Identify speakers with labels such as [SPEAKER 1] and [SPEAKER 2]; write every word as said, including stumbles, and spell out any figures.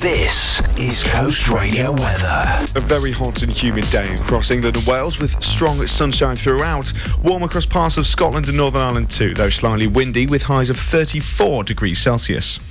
[SPEAKER 1] This is Coast Radio weather.
[SPEAKER 2] A very hot and humid day across England and Wales with strong sunshine throughout. Warm across parts of Scotland and Northern Ireland too, though slightly windy with highs of thirty-four degrees Celsius.